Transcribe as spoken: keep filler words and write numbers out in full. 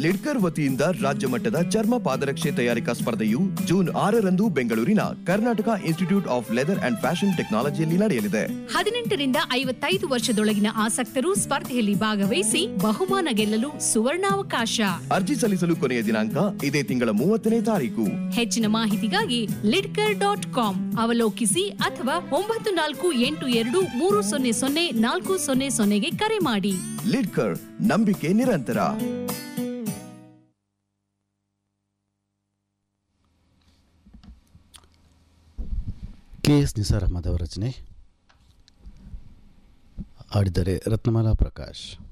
ಲಿಡ್ಕರ್ ವತಿಯಿಂದ ರಾಜ್ಯ ಮಟ್ಟದ ಚರ್ಮ ಪಾದರಕ್ಷೆ ತಯಾರಿಕಾ ಸ್ಪರ್ಧೆಯು ಜೂನ್ ಆರರಂದು ಬೆಂಗಳೂರಿನ Karnataka institute of leather and fashion ಟೆಕ್ನಾಲಜಿಯಲ್ಲಿ ನಡೆಯಲಿದೆ. ಹದಿನೆಂಟರಿಂದ ಐವತ್ತೈದು ವರ್ಷದೊಳಗಿನ ಆಸಕ್ತರು ಸ್ಪರ್ಧೆಯಲ್ಲಿ ಭಾಗವಹಿಸಿ ಬಹುಮಾನ ಗೆಲ್ಲಲು ಸುವರ್ಣಾವಕಾಶ. ಅರ್ಜಿ ಸಲ್ಲಿಸಲು ಕೊನೆಯ ದಿನಾಂಕ ಇದೇ ತಿಂಗಳ ಮೂವತ್ತನೇ ತಾರೀಕು. ಹೆಚ್ಚಿನ ಮಾಹಿತಿಗಾಗಿ ಲಿಡ್ಕರ್ ಡಾಟ್ ಕಾಮ್ ಅವಲೋಕಿಸಿ ಅಥವಾ ಒಂಬತ್ತು ನಾಲ್ಕು ಎಂಟು ಎರಡು ಮೂರು ಸೊನ್ನೆ ಸೊನ್ನೆ ನಾಲ್ಕು ಸೊನ್ನೆ ಸೊನ್ನೆಗೆ ಕರೆ ಮಾಡಿ. ಲಿಡ್ಕರ್, ನಂಬಿಕೆ ನಿರಂತರ. ಕೆ ಎಸ್ ನಿಸಾರ್ ಅಹಮದ್ ಅವರ ರಚನೆ, ಹಾಡಿದರೆ ರತ್ನಮಾಲಾ ಪ್ರಕಾಶ್.